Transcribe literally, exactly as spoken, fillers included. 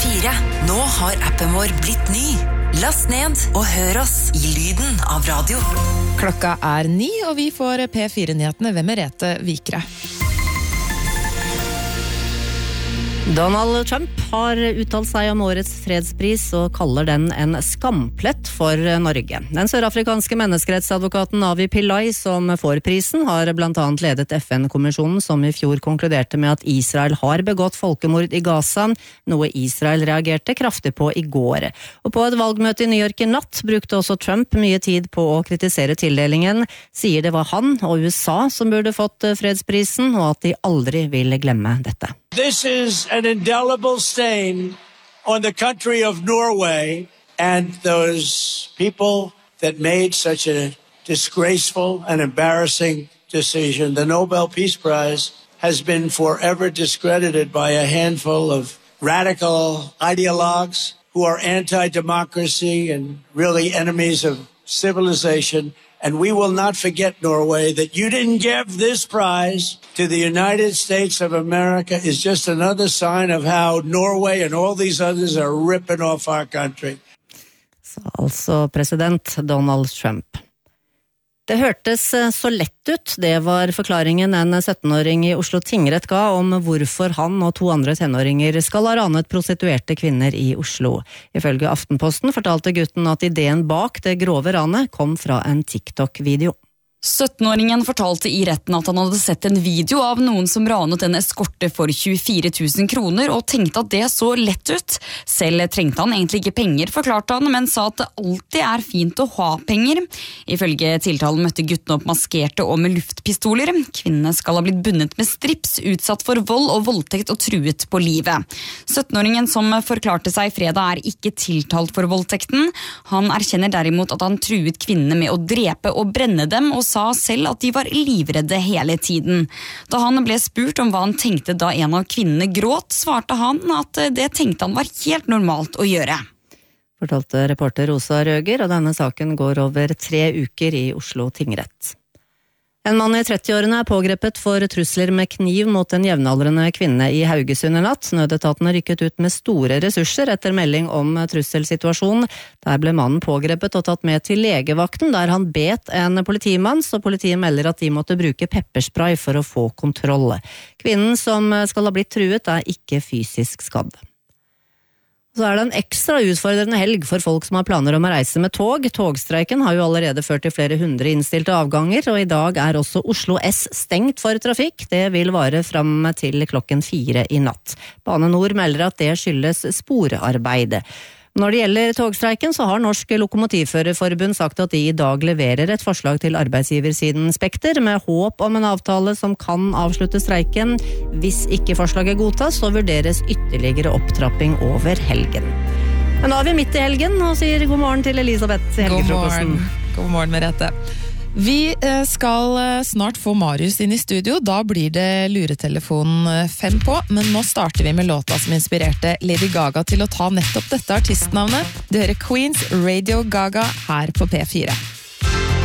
fire. Nå har appen vår blitt ny. Last ned og hør oss i lyden av radio. Klokka er ni, og vi får P fire-nyhetene ved Merete Vikre. Donald Trump har uttalt seg om årets fredspris og kaller den en skamplett for Norge. Den sørafrikanske menneskerettsadvokaten Avi Pillay som får prisen har blant annet ledet F N-kommisjonen som i fjor konkluderte med at Israel har begått folkemord i Gaza, noe Israel reagerte kraftig på i går. Og på et valgmøte i New York i natt brukte også Trump mye tid på å kritisere tildelingen, sier det var han og U S A som burde fått fredsprisen, og at de aldri vil glemme dette. This is an indelible stain on the country of Norway and those people that made such a disgraceful and embarrassing decision. The Nobel Peace Prize has been forever discredited by a handful of radical ideologues who are anti-democracy and really enemies of civilization. And we will not forget, Norway, that you didn't give this prize to the United States of America is just another sign of how Norway and all these others are ripping off our country. Så altså president Donald Trump. Det hørtes så lett ut, det var forklaringen en syttenåring i Oslo tingrett ga om hvorfor han og to andre tenåringer skal ha ranet prostituerte kvinner i Oslo. Ifølge Aftenposten fortalte gutten at ideen bak det grove ranet kom fra en TikTok-video. syttenåringen fortalte i retten at han hadde sett en video av noen som ranet en eskorte for tjuefire tusen kroner og tenkte at det så lett ut. Selv trengte han egentlig ikke penger, forklarte han, men sa at det alltid er fint å ha penger. Ifølge tiltalen møtte guttene opp maskerte og med luftpistoler. Kvinnene skal ha blitt bundet med strips, utsatt for vold og voldtekt og truet på livet. syttenåringen som forklarte seg i fredag er ikke tiltalt for voldtekten. Han erkjenner derimot at han truet kvinnene med å drepe og brenne dem, og sa selv at de var livredde hele tiden. Da han ble spurt om hva han tenkte da en av kvinnene gråt, svarte han at det tenkte han var helt normalt å gjøre. Fortalte reporter Rosa Røger, og denne saken går over tre uker i Oslo tingrett. En mann i trettiårene er pågrepet for trusler med kniv mot en jevnaldrende kvinne i Haugesund i natt. Nødetaten rykket ut med store ressurser etter melding om trusselsituasjon. Der ble mannen pågrepet og tatt med til legevakten, der han bet en politimann, så politiet melder at de måtte bruke pepperspray for å få kontroll. Kvinnen som skal ha blitt truet er ikke fysisk skadd. Så er det en ekstra utfordrende helg for folk som har planer om å reise med tog. Togstreiken har jo allerede ført til flere hundre innstilte avganger, og i dag er også Oslo S stengt for trafikk. Det vil vare fram til klokken fire i natt. Bane Nor melder at det skyldes sporarbeid. Når det gjelder togstreiken, så har Norsk Lokomotivførerforbund sagt at de i dag leverer et forslag til arbeidsgiversiden Spekter, med håp om en avtale som kan avslutte streiken. Hvis ikke forslaget godtas, så vurderes ytterligere opptrapping over helgen. Men da er vi midt i helgen, og sier god morgen til Elisabeth i helgefrokosten. God morgen, god morgen Merete. Vi skal snart få Marius inn i studio, da blir det luretelefonen fem på, men nå starter vi med låta som inspirerte Lady Gaga til å ta nettopp dette artistnavnet. Det hører Queens Radio Gaga her på P fire.